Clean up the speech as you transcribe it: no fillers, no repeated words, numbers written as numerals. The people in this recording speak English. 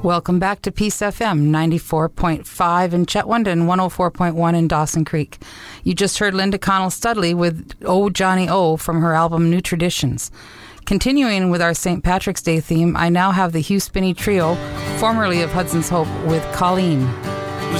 Welcome back to Peace FM 94.5 in Chetwynd and 104.1 in Dawson Creek. You just heard Linda Connell-Studley with Oh Johnny Oh from her album New Traditions. Continuing with our St. Patrick's Day theme, I now have the Hugh Spinney Trio, formerly of Hudson's Hope, with Colleen.